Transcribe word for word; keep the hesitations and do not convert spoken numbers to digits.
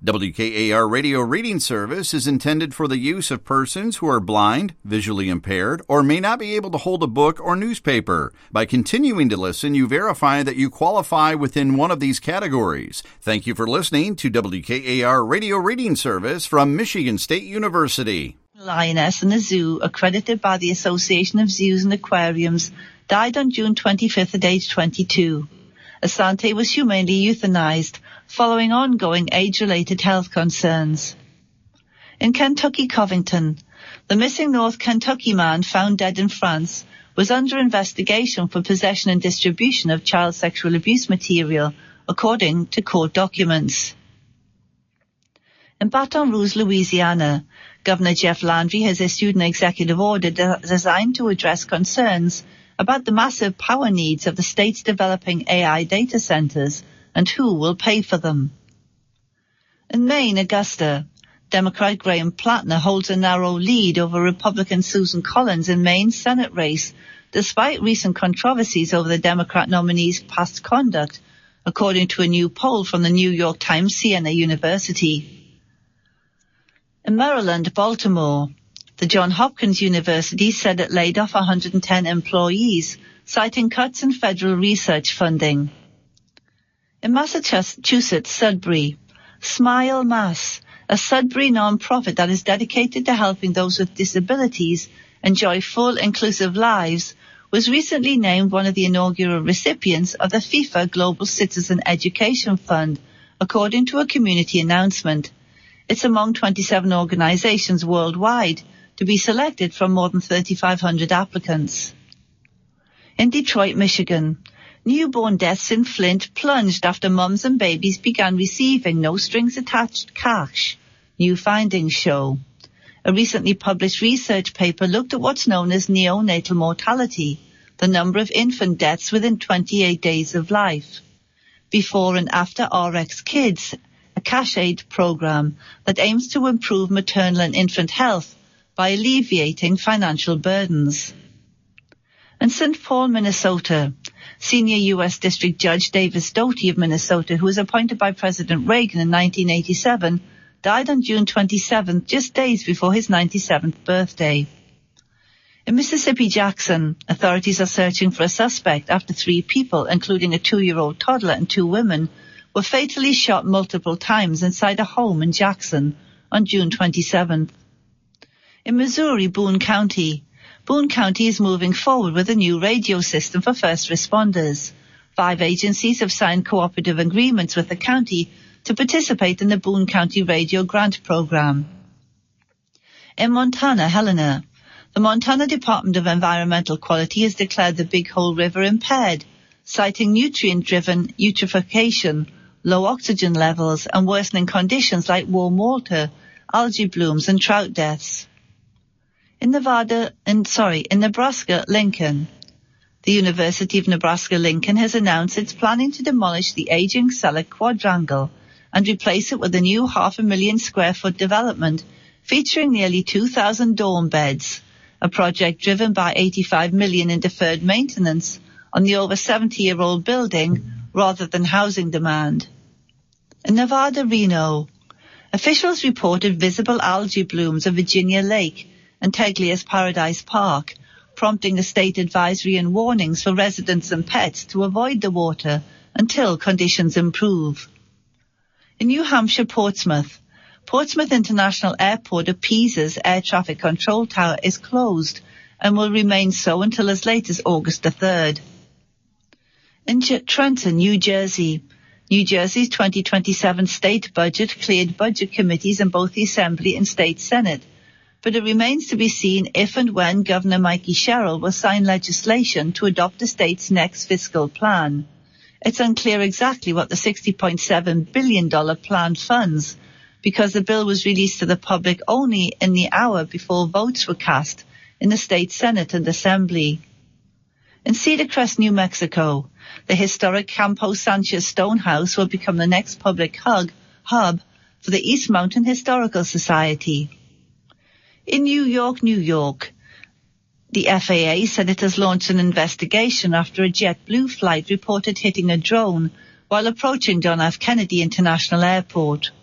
W K A R Radio Reading Service is intended for the use of persons who are blind, visually impaired, or may not be able to hold a book or newspaper. By continuing to listen, you verify that you qualify within one of these categories. Thank you for listening to W K A R Radio Reading Service from Michigan State University. Lioness in a zoo, accredited by the Association of Zoos and Aquariums, died on June twenty-fifth at age twenty-two. Asante was humanely euthanized following ongoing age-related health concerns. In Kentucky, Covington, the missing North Kentucky man found dead in France was under investigation for possession and distribution of child sexual abuse material, according to court documents. In Baton Rouge, Louisiana, Governor Jeff Landry has issued an executive order de- designed to address concerns about the massive power needs of the state's developing A I data centers and who will pay for them. In Maine, Augusta, Democrat Graham Plattner holds a narrow lead over Republican Susan Collins in Maine's Senate race, despite recent controversies over the Democrat nominee's past conduct, according to a new poll from the New York Times Siena University. In Maryland, Baltimore, the Johns Hopkins University said it laid off one hundred ten employees, citing cuts in federal research funding. In Massachusetts, Sudbury, Smile Mass, a Sudbury non-profit that is dedicated to helping those with disabilities enjoy full, inclusive lives, was recently named one of the inaugural recipients of the FIFA Global Citizen Education Fund, according to a community announcement. It's among twenty-seven organizations worldwide to be selected from more than thirty-five hundred applicants. In Detroit, Michigan, newborn deaths in Flint plunged after mums and babies began receiving no-strings-attached cash, new findings show. A recently published research paper looked at what's known as neonatal mortality, the number of infant deaths within twenty-eight days of life. Before and after R X Kids, a cash aid program that aims to improve maternal and infant health by alleviating financial burdens. In Saint Paul, Minnesota, senior U S District Judge Davis Doty of Minnesota, who was appointed by President Reagan in nineteen eighty-seven, died on June twenty-seventh, just days before his ninety-seventh birthday. In Mississippi, Jackson, authorities are searching for a suspect after three people, including a two-year-old toddler and two women, were fatally shot multiple times inside a home in Jackson on June twenty-seventh. In Missouri, Boone County, Boone County is moving forward with a new radio system for first responders. Five agencies have signed cooperative agreements with the county to participate in the Boone County Radio Grant Program. In Montana, Helena, the Montana Department of Environmental Quality has declared the Big Hole River impaired, citing nutrient-driven eutrophication, low oxygen levels, and worsening conditions like warm water, algae blooms, and trout deaths. In Nevada, in, sorry, in Nebraska, Lincoln, the University of Nebraska-Lincoln has announced it's planning to demolish the aging Selleck Quadrangle and replace it with a new half a million square foot development featuring nearly two thousand dorm beds, a project driven by eighty-five million dollars in deferred maintenance on the over seventy-year-old building rather than housing demand. In Nevada, Reno, officials reported visible algae blooms of Virginia Lake and Teglia's Paradise Park, prompting a state advisory and warnings for residents and pets to avoid the water until conditions improve. In New Hampshire, Portsmouth, Portsmouth International Airport of Pisa's air traffic control tower is closed and will remain so until as late as August the third. In Trenton, New Jersey, New Jersey's twenty twenty-seven state budget cleared budget committees in both the Assembly and State Senate, but it remains to be seen if and when Governor Mikey Sherrill will sign legislation to adopt the state's next fiscal plan. It's unclear exactly what the sixty point seven billion dollars plan funds, because the bill was released to the public only in the hour before votes were cast in the state Senate and Assembly. In Cedar Crest, New Mexico, the historic Campo Sanchez Stonehouse will become the next public hub, hub for the East Mountain Historical Society. In New York, New York, the F A A said it has launched an investigation after a JetBlue flight reported hitting a drone while approaching John F. Kennedy International Airport.